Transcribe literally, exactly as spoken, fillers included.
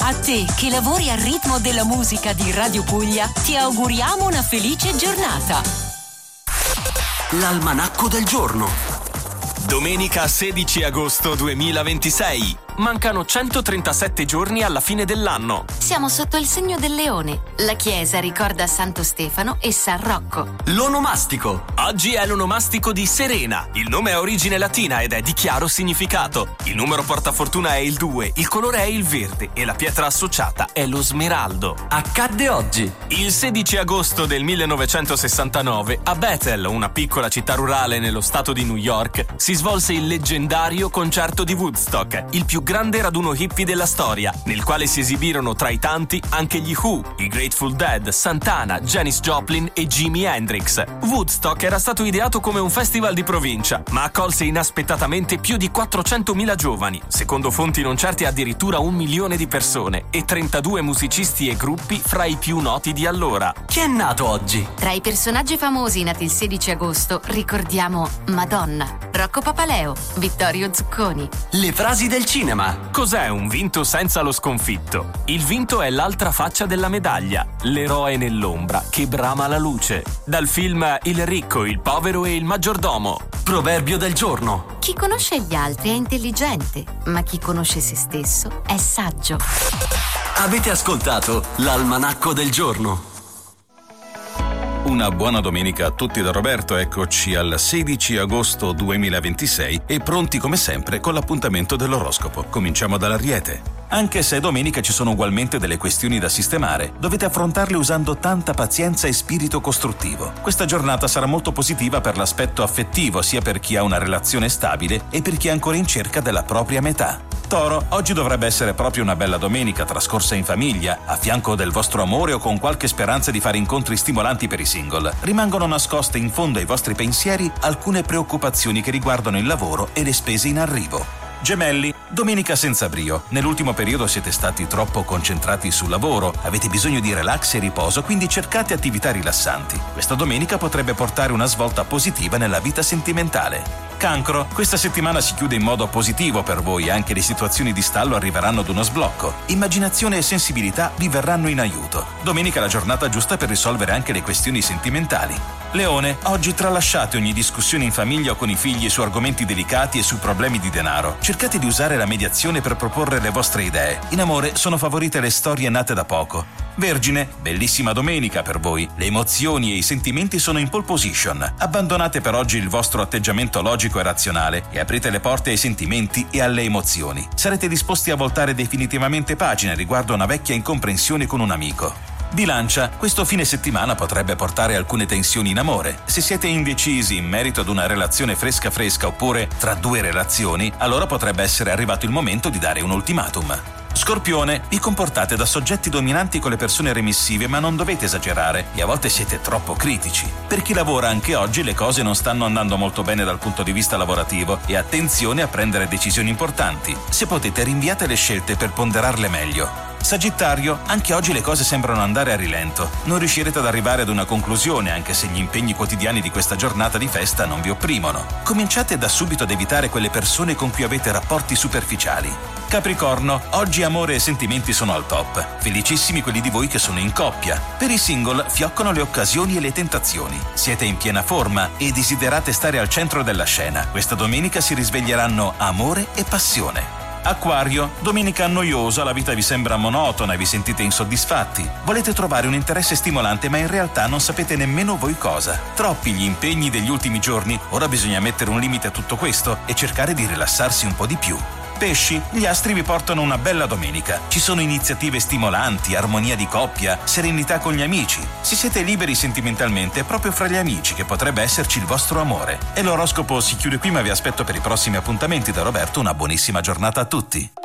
A te che lavori al ritmo della musica di Radio Puglia, ti auguriamo una felice giornata. L'almanacco del giorno. Domenica sedici agosto duemilaventisei. Mancano centotrentasette giorni alla fine dell'anno. Siamo sotto il segno del leone. La chiesa ricorda Santo Stefano e San Rocco. L'onomastico. Oggi è l'onomastico di Serena. Il nome ha origine latina ed è di chiaro significato. Il numero portafortuna è il due, il colore è il verde e la pietra associata è lo smeraldo. Accadde oggi. Il sedici agosto del millenovecentosessantanove a Bethel, una piccola città rurale nello stato di New York, si svolse il leggendario concerto di Woodstock, il più grande raduno hippie della storia, nel quale si esibirono tra i tanti anche gli Who, i Grateful Dead, Santana, Janis Joplin e Jimi Hendrix. Woodstock era stato ideato come un festival di provincia, ma accolse inaspettatamente più di quattrocentomila giovani, secondo fonti non certe addirittura un milione di persone, e trentadue musicisti e gruppi fra i più noti di allora. Chi è nato oggi? Tra i personaggi famosi nati il sedici agosto ricordiamo Madonna, Rocco Papaleo, Vittorio Zucconi. Le frasi del cinema. Cos'è un vinto senza lo sconfitto? Il vinto è l'altra faccia della medaglia, l'eroe nell'ombra che brama la luce. Dal film Il ricco, il povero e il maggiordomo. Proverbio del giorno. Chi conosce gli altri è intelligente, ma chi conosce se stesso è saggio. Avete ascoltato l'almanacco del giorno. Una buona domenica a tutti da Roberto, eccoci al sedici agosto duemilaventisei e pronti come sempre con l'appuntamento dell'oroscopo. Cominciamo dall'Ariete. Anche se domenica ci sono ugualmente delle questioni da sistemare, dovete affrontarle usando tanta pazienza e spirito costruttivo. Questa giornata sarà molto positiva per l'aspetto affettivo, sia per chi ha una relazione stabile e per chi è ancora in cerca della propria metà. Toro, oggi dovrebbe essere proprio una bella domenica trascorsa in famiglia, a fianco del vostro amore o con qualche speranza di fare incontri stimolanti per i single. Rimangono nascoste in fondo ai vostri pensieri alcune preoccupazioni che riguardano il lavoro e le spese in arrivo. Gemelli, domenica senza brio. Nell'ultimo periodo siete stati troppo concentrati sul lavoro, avete bisogno di relax e riposo, quindi cercate attività rilassanti. Questa domenica potrebbe portare una svolta positiva nella vita sentimentale. Cancro, questa settimana si chiude in modo positivo per voi, anche le situazioni di stallo arriveranno ad uno sblocco. Immaginazione e sensibilità vi verranno in aiuto. Domenica è la giornata giusta per risolvere anche le questioni sentimentali. Leone, oggi tralasciate ogni discussione in famiglia o con i figli su argomenti delicati e su problemi di denaro. Cercate di usare la mediazione per proporre le vostre idee. In amore sono favorite le storie nate da poco. Vergine, bellissima domenica per voi. Le emozioni e i sentimenti sono in pole position. Abbandonate per oggi il vostro atteggiamento logico e razionale e aprite le porte ai sentimenti e alle emozioni. Sarete disposti a voltare definitivamente pagina riguardo a una vecchia incomprensione con un amico. Bilancia, questo fine settimana potrebbe portare alcune tensioni in amore. Se siete indecisi in merito ad una relazione fresca fresca oppure tra due relazioni, allora potrebbe essere arrivato il momento di dare un ultimatum. Scorpione, vi comportate da soggetti dominanti con le persone remissive, ma non dovete esagerare e a volte siete troppo critici. Per chi lavora anche oggi le cose non stanno andando molto bene dal punto di vista lavorativo e attenzione a prendere decisioni importanti. Se potete, rinviate le scelte per ponderarle meglio. Sagittario, anche oggi le cose sembrano andare a rilento. Non riuscirete ad arrivare ad una conclusione anche se gli impegni quotidiani di questa giornata di festa non vi opprimono. Cominciate da subito ad evitare quelle persone con cui avete rapporti superficiali. Capricorno, oggi amore e sentimenti sono al top. Felicissimi quelli di voi che sono in coppia. Per i single fioccano le occasioni e le tentazioni. Siete in piena forma e desiderate stare al centro della scena. Questa domenica si risveglieranno amore e passione. Acquario, domenica noiosa, la vita vi sembra monotona e vi sentite insoddisfatti. Volete trovare un interesse stimolante ma in realtà non sapete nemmeno voi cosa. Troppi gli impegni degli ultimi giorni, ora bisogna mettere un limite a tutto questo e cercare di rilassarsi un po' di più. Pesci, gli astri vi portano una bella domenica. Ci sono iniziative stimolanti, armonia di coppia, serenità con gli amici. Se siete liberi sentimentalmente, è proprio fra gli amici che potrebbe esserci il vostro amore. E l'oroscopo si chiude qui, ma vi aspetto per i prossimi appuntamenti. Da Roberto una buonissima giornata a tutti.